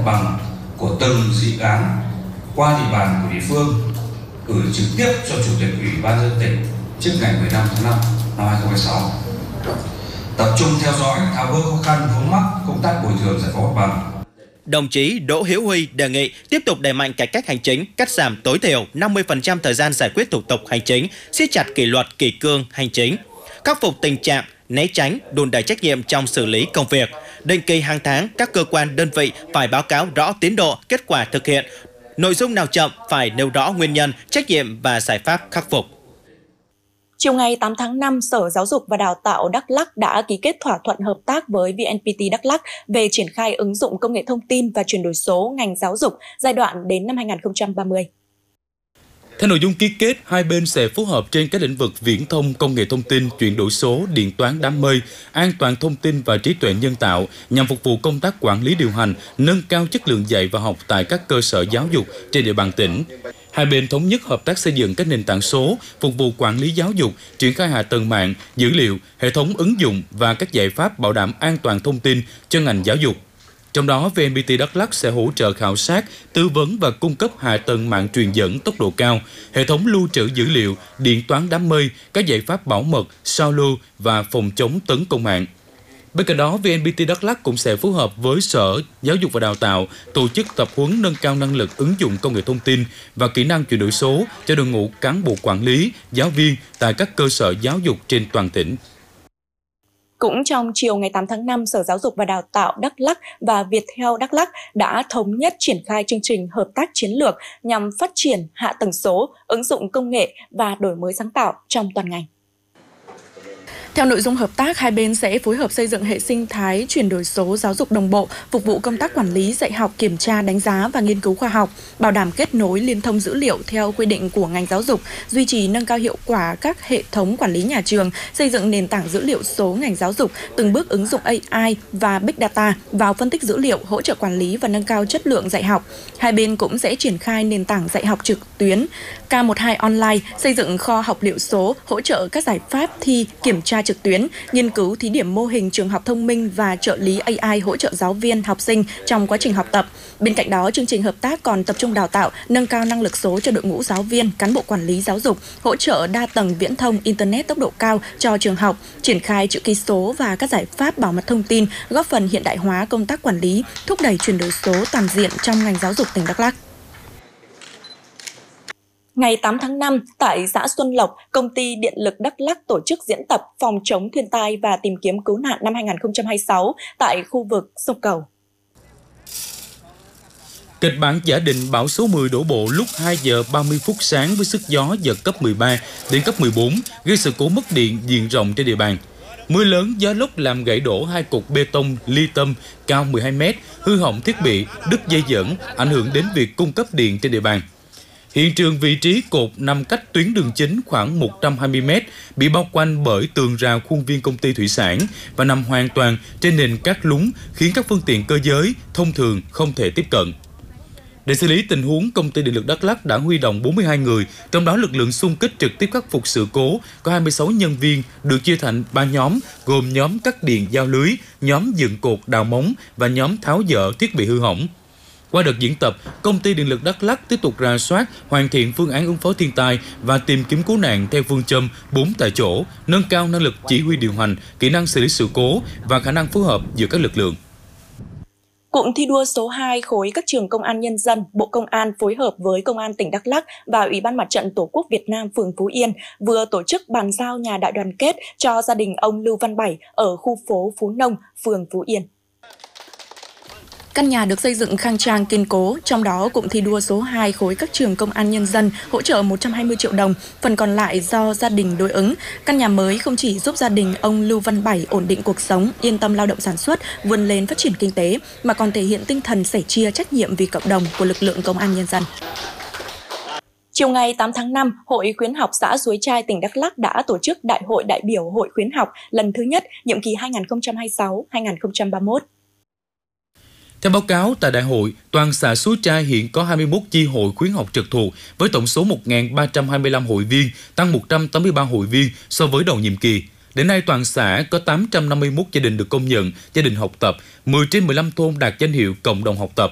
mặt bằng của từng dự án qua địa bàn của địa phương, gửi trực tiếp cho Chủ tịch Ủy ban nhân dân tỉnh trước ngày 15 tháng 5 năm 2016. Tập trung theo dõi, tháo gỡ khó khăn vướng mắc công tác bồi thường giải phóng mặt bằng. Đồng chí Đỗ Hữu Huy đề nghị tiếp tục đẩy mạnh cải cách hành chính, cắt giảm tối thiểu 50% thời gian giải quyết thủ tục hành chính, siết chặt kỷ luật kỷ cương hành chính, khắc phục tình trạng né tránh, đùn đẩy trách nhiệm trong xử lý công việc. Định kỳ hàng tháng, các cơ quan đơn vị phải báo cáo rõ tiến độ, kết quả thực hiện. Nội dung nào chậm phải nêu rõ nguyên nhân, trách nhiệm và giải pháp khắc phục. Chiều ngày 8 tháng 5, Sở Giáo dục và Đào tạo Đắk Lắk đã ký kết thỏa thuận hợp tác với VNPT Đắk Lắk về triển khai ứng dụng công nghệ thông tin và chuyển đổi số ngành giáo dục giai đoạn đến năm 2030. Theo nội dung ký kết, hai bên sẽ phối hợp trên các lĩnh vực viễn thông, công nghệ thông tin, chuyển đổi số, điện toán đám mây, an toàn thông tin và trí tuệ nhân tạo nhằm phục vụ công tác quản lý điều hành, nâng cao chất lượng dạy và học tại các cơ sở giáo dục trên địa bàn tỉnh. Hai bên thống nhất hợp tác xây dựng các nền tảng số, phục vụ quản lý giáo dục, triển khai hạ tầng mạng, dữ liệu, hệ thống ứng dụng và các giải pháp bảo đảm an toàn thông tin cho ngành giáo dục. Trong đó, VNPT Đắk Lắk sẽ hỗ trợ khảo sát, tư vấn và cung cấp hạ tầng mạng truyền dẫn tốc độ cao, hệ thống lưu trữ dữ liệu, điện toán đám mây, các giải pháp bảo mật, sao lưu và phòng chống tấn công mạng. Bên cạnh đó, VNPT Đắk Lắk cũng sẽ phối hợp với Sở Giáo dục và Đào tạo tổ chức tập huấn nâng cao năng lực ứng dụng công nghệ thông tin và kỹ năng chuyển đổi số cho đội ngũ cán bộ quản lý, giáo viên tại các cơ sở giáo dục trên toàn tỉnh. Cũng trong chiều ngày 8 tháng 5, Sở Giáo dục và Đào tạo Đắk Lắk và Viettel Đắk Lắk đã thống nhất triển khai chương trình hợp tác chiến lược nhằm phát triển hạ tầng số, ứng dụng công nghệ và đổi mới sáng tạo trong toàn ngành. Theo nội dung hợp tác, hai bên sẽ phối hợp xây dựng hệ sinh thái chuyển đổi số giáo dục đồng bộ, phục vụ công tác quản lý, dạy học, kiểm tra, đánh giá và nghiên cứu khoa học, bảo đảm kết nối liên thông dữ liệu theo quy định của ngành giáo dục, duy trì nâng cao hiệu quả các hệ thống quản lý nhà trường, xây dựng nền tảng dữ liệu số ngành giáo dục, từng bước ứng dụng AI và Big Data vào phân tích dữ liệu, hỗ trợ quản lý và nâng cao chất lượng dạy học. Hai bên cũng sẽ triển khai nền tảng dạy học trực tuyến K12 Online, xây dựng kho học liệu số, hỗ trợ các giải pháp thi, kiểm tra trực tuyến, nghiên cứu thí điểm mô hình trường học thông minh và trợ lý AI hỗ trợ giáo viên, học sinh trong quá trình học tập. Bên cạnh đó, chương trình hợp tác còn tập trung đào tạo, nâng cao năng lực số cho đội ngũ giáo viên, cán bộ quản lý giáo dục, hỗ trợ đa tầng viễn thông, Internet tốc độ cao cho trường học, triển khai chữ ký số và các giải pháp bảo mật thông tin, góp phần hiện đại hóa công tác quản lý, thúc đẩy chuyển đổi số toàn diện trong ngành giáo dục tỉnh Đắk Lắk. Ngày 8 tháng 5, tại xã Xuân Lộc, Công ty Điện lực Đắk Lắk tổ chức diễn tập phòng chống thiên tai và tìm kiếm cứu nạn năm 2026 tại khu vực sông Cầu. Kịch bản giả định bão số 10 đổ bộ lúc 2 giờ 30 phút sáng với sức gió giật cấp 13 đến cấp 14, gây sự cố mất điện diện rộng trên địa bàn. Mưa lớn, gió lốc làm gãy đổ 2 cột bê tông ly tâm cao 12 m, hư hỏng thiết bị, đứt dây dẫn, ảnh hưởng đến việc cung cấp điện trên địa bàn. Hiện trường vị trí cột nằm cách tuyến đường chính khoảng 120 m, bị bao quanh bởi tường rào khuôn viên công ty thủy sản và nằm hoàn toàn trên nền cát lún, khiến các phương tiện cơ giới thông thường không thể tiếp cận. Để xử lý tình huống, Công ty Điện lực Đắk Lắk đã huy động 42 người, trong đó lực lượng xung kích trực tiếp khắc phục sự cố có 26 nhân viên được chia thành 3 nhóm, gồm nhóm cắt điện giao lưới, nhóm dựng cột đào móng và nhóm tháo dỡ thiết bị hư hỏng. Qua đợt diễn tập, Công ty Điện lực Đắk Lắk tiếp tục rà soát, hoàn thiện phương án ứng phó thiên tai và tìm kiếm cứu nạn theo phương châm 4 tại chỗ, nâng cao năng lực chỉ huy điều hành, kỹ năng xử lý sự cố và khả năng phối hợp giữa các lực lượng. Cụm thi đua số 2 khối các trường Công an Nhân dân, Bộ Công an phối hợp với Công an tỉnh Đắk Lắk và Ủy ban Mặt trận Tổ quốc Việt Nam phường Phú Yên vừa tổ chức bàn giao nhà đại đoàn kết cho gia đình ông Lưu Văn Bảy ở khu phố Phú Nông, phường Phú Yên. Căn nhà được xây dựng khang trang kiên cố, trong đó cụm thi đua số 2 khối các trường Công an Nhân dân hỗ trợ 120 triệu đồng, phần còn lại do gia đình đối ứng. Căn nhà mới không chỉ giúp gia đình ông Lưu Văn Bảy ổn định cuộc sống, yên tâm lao động sản xuất, vươn lên phát triển kinh tế, mà còn thể hiện tinh thần sẻ chia trách nhiệm vì cộng đồng của lực lượng Công an Nhân dân. Chiều ngày 8 tháng 5, Hội khuyến học xã Suối Trai, tỉnh Đắk Lắk đã tổ chức Đại hội đại biểu Hội khuyến học lần thứ nhất, nhiệm kỳ 2026-2031. Theo báo cáo tại đại hội, toàn xã Suối Trai hiện có 21 chi hội khuyến học trực thuộc với tổng số 1.325 hội viên, tăng 183 hội viên so với đầu nhiệm kỳ. Đến nay, toàn xã có 851 gia đình được công nhận gia đình học tập, 10 trên 15 thôn đạt danh hiệu cộng đồng học tập.